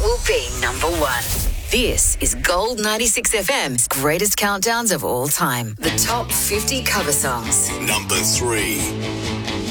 will be number one. This is Gold 96 FM's greatest countdowns of all time. The top 50 cover songs. Number 3.